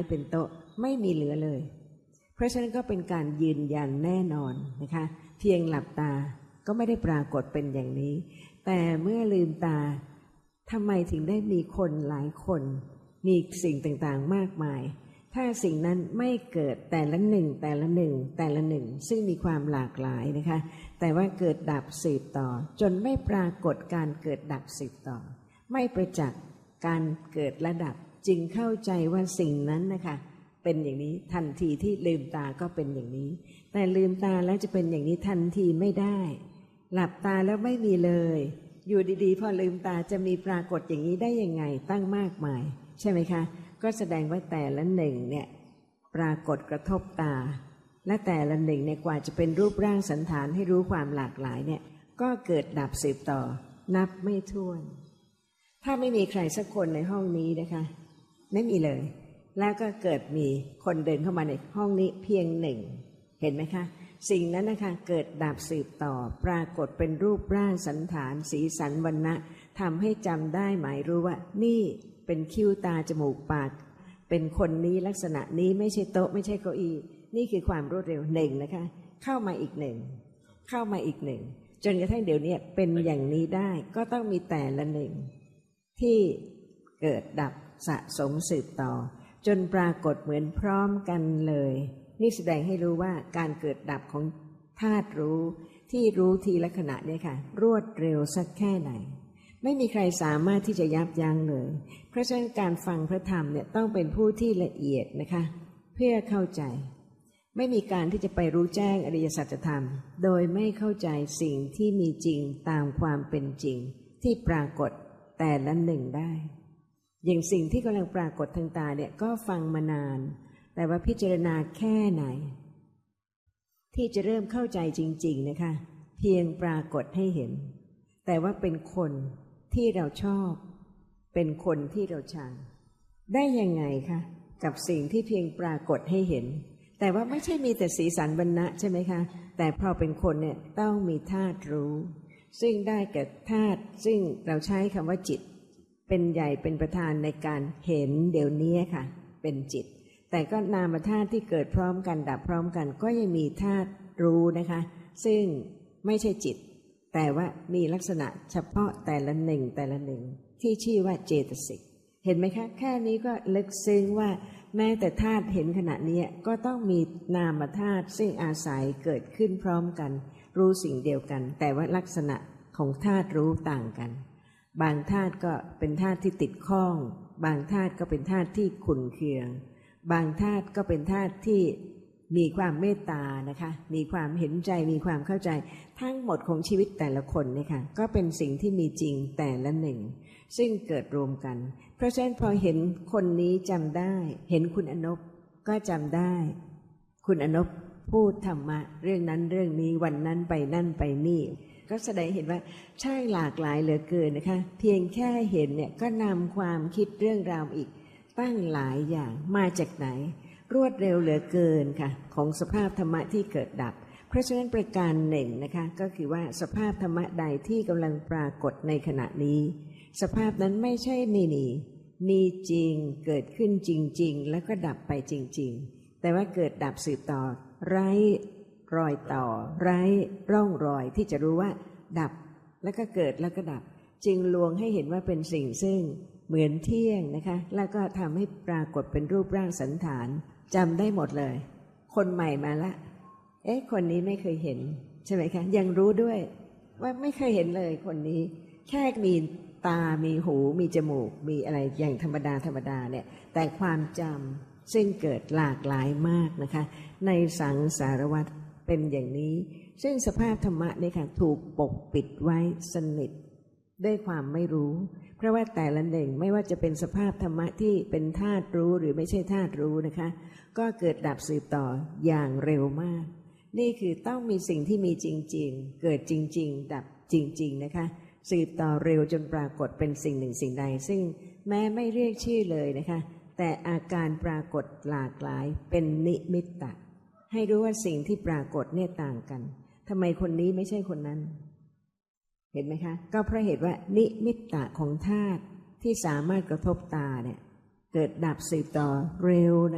เป็นโต๊ะไม่มีเหลือเลยเพราะฉะนั้นก็เป็นการยืนยันแน่นอนนะคะเพียงหลับตาก็ไม่ได้ปรากฏเป็นอย่างนี้แต่เมื่อลืมตาทำไมถึงได้มีคนหลายคนมีสิ่งต่างๆมากมายถ้าสิ่งนั้นไม่เกิดแต่ละหนึ่งแต่ละหนึ่งแต่ละหนึ่งซึ่งมีความหลากหลายนะคะแต่ว่าเกิดดับสืบต่อจนไม่ปรากฏการเกิดดับสืบต่อไม่ประจักษ์การเกิดและดับจึงเข้าใจว่าสิ่งนั้นนะคะเป็นอย่างนี้ทันทีที่ลืมตาก็เป็นอย่างนี้แต่ลืมตาแล้วจะเป็นอย่างนี้ทันทีไม่ได้หลับตาแล้วไม่มีเลยอยู่ดีๆพอลืมตาจะมีปรากฏอย่างนี้ได้ยังไงตั้งมากมายใช่ไหมคะก็แสดงว่าแต่ละหนึ่งเนี่ยปรากฏกระทบตาและแต่ละหนึ่งเนี่ยกว่าจะเป็นรูปร่างสันฐานให้รู้ความหลากหลายเนี่ยก็เกิดดับสืบต่อนับไม่ถ้วนถ้าไม่มีใครสักคนในห้องนี้นะคะไม่มีเลยแล้วก็เกิดมีคนเดินเข้ามาในห้องนี้เพียงหนึ่งเห็นไหมคะสิ่งนั้นนะคะเกิดดับสืบต่อปรากฏเป็นรูปร่างสันฐานสีสันวรรณะทำให้จำได้หมายรู้ว่านี่เป็นคิ้วตาจมูกปากเป็นคนนี้ลักษณะนี้ไม่ใช่โต๊ะไม่ใช่เก้าอี้นี่คือความรวดเร็วหนึ่งนะคะเข้ามาอีกหนึ่งเข้ามาอีกหนึ่งจนกระทั่งเดี๋ยวนี้เป็นอย่างนี้ได้ก็ต้องมีแต่ละหนึ่งที่เกิดดับสะสมสืบต่อจนปรากฏเหมือนพร้อมกันเลยนี่แสดงให้รู้ว่าการเกิดดับของธาตุรู้ที่รู้ทีละขณะเนี่ยค่ะรวดเร็วสักแค่ไหนไม่มีใครสามารถที่จะยับยั้งเลยเพราะฉะนั้นการฟังพระธรรมเนี่ยต้องเป็นผู้ที่ละเอียดนะคะเพื่อเข้าใจไม่มีการที่จะไปรู้แจ้งอริยสัจธรรมโดยไม่เข้าใจสิ่งที่มีจริงตามความเป็นจริงที่ปรากฏแต่ละหนึ่งได้อย่างสิ่งที่กำลังปรากฏทางตาเนี่ยก็ฟังมานานแต่ว่าพิจารณาแค่ไหนที่จะเริ่มเข้าใจจริงๆนะคะเพียงปรากฏให้เห็นแต่ว่าเป็นคนที่เราชอบเป็นคนที่เราชังได้ยังไงคะกับสิ่งที่เพียงปรากฏให้เห็นแต่ว่าไม่ใช่มีแต่สีสันวรรณะใช่ไหมคะแต่พอเป็นคนเนี่ยต้องมีธาตุรู้ซึ่งได้แก่ธาตุซึ่งเราใช้คำว่าจิตเป็นใหญ่เป็นประธานในการเห็นเดี๋ยวนี้ค่ะเป็นจิตแต่ก็นามธาตุที่เกิดพร้อมกันดับพร้อมกันก็ยังมีธาตุรู้นะคะซึ่งไม่ใช่จิตแต่ว่ามีลักษณะเฉพาะแต่ละหนึ่งแต่ละหนึ่งที่ชื่อว่าเจตสิกเห็นไหมคะแค่นี้ก็ลึกซึ้งว่าแม้แต่ธาตุเห็นขณะนี้ก็ต้องมีนามธาตุซึ่งอาศัยเกิดขึ้นพร้อมกันรู้สิ่งเดียวกันแต่ว่าลักษณะของธาตุรู้ต่างกันบางธาตุก็เป็นธาตุที่ติดข้องบางธาตุก็เป็นธาตุที่ขุ่นเคืองบางธาตุก็เป็นธาตุที่มีความเมตตานะคะมีความเห็นใจมีความเข้าใจทั้งหมดของชีวิตแต่ละคนเนี่ยค่ะก็เป็นสิ่งที่มีจริงแต่ละหนึ่งซึ่งเกิดรวมกันเพราะฉะนั้นพอเห็นคนนี้จำได้เห็นคุณอนบก็จำได้คุณอนบพูดธรรมะเรื่องนั้นเรื่องนี้วันนั้นไปนั่นไปนี่ก็แสดงเห็นว่าใช่หลากหลายเหลือเกินนะคะเพียงแค่เห็นเนี่ยก็นำความคิดเรื่องราวอีกตั้งหลายอย่างมาจากไหนรวดเร็วเหลือเกินค่ะของสภาพธรรมะที่เกิดดับเพราะฉะนั้นประการหนึ่งนะคะก็คือว่าสภาพธรรมะใดที่กำลังปรากฏในขณะนี้สภาพนั้นไม่ใช่มีจริงเกิดขึ้นจริงๆแล้วก็ดับไปจริงๆแต่ว่าเกิดดับสืบต่อไร้รอยต่อไร้ร่องรอยที่จะรู้ว่าดับแล้วก็เกิดแล้วก็ดับจึงลวงให้เห็นว่าเป็นสิ่งซึ่งเหมือนเที่ยงนะคะแล้วก็ทำให้ปรากฏเป็นรูปร่างสันฐานจำได้หมดเลยคนใหม่มาละคนนี้ไม่เคยเห็นใช่ไหมคะยังรู้ด้วยว่าไม่เคยเห็นเลยคนนี้แค่มีตามีหูมีจมูกมีอะไรอย่างธรรมดาเนี่ยแต่ความจำซึ่งเกิดหลากหลายมากนะคะในสังสารวัฏเป็นอย่างนี้ซึ่งสภาพธรรมะเนี่ยค่ะถูกปกปิดไว้สนิทด้วยความไม่รู้เพราะว่าแต่ละหนึ่งไม่ว่าจะเป็นสภาพธรรมะที่เป็นธาตุรู้หรือไม่ใช่ธาตุรู้นะคะก็เกิดดับสืบต่ออย่างเร็วมากนี่คือต้องมีสิ่งที่มีจริงๆเกิดจริงๆดับจริงๆนะคะสืบต่อเร็วจนปรากฏเป็นสิ่งหนึ่งสิ่งใดซึ่งแม้ไม่เรียกชื่อเลยนะคะแต่อาการปรากฏหลากหลายเป็นนิมิตตะให้รู้ว่าสิ่งที่ปรากฏเนี่ยต่างกันทำไมคนนี้ไม่ใช่คนนั้นเห็นไหมคะก็เพราะเหตุว่านิมิตตะของธาตุที่สามารถกระทบตาเนี่ยเกิดดับสืบต่อเร็ว